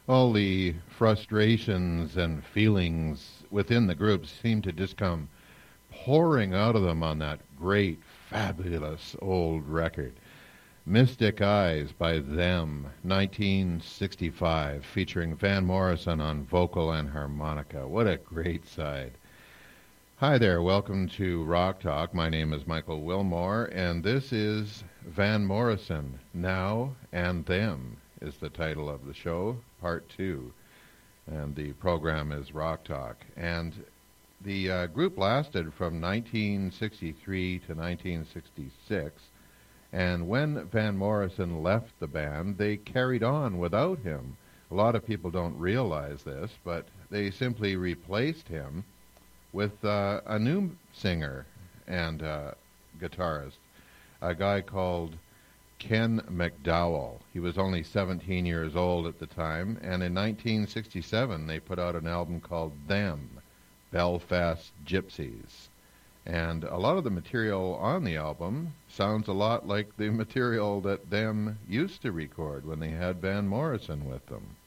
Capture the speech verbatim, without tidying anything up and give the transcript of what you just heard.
All the frustrations and feelings within the group seem to just come pouring out of them on that great, fabulous old record. Mystic Eyes by Them, nineteen sixty-five, featuring Van Morrison on vocal and harmonica. What a great side. Hi there, welcome to Rock Talk. My name is Michael Wilmore, and this is Van Morrison, Now and Them is the title of the show, part two. And the program is Rock Talk. And the uh, group lasted from nineteen sixty-three to nineteen sixty-six. And when Van Morrison left the band, they carried on without him. A lot of people don't realize this, but they simply replaced him with uh, a new singer and uh, guitarist, a guy called Ken McDowell. He was only seventeen years old at the time, and in nineteen sixty-seven they put out an album called Them, Belfast Gypsies. And a lot of the material on the album sounds a lot like the material that Them used to record when they had Van Morrison with them.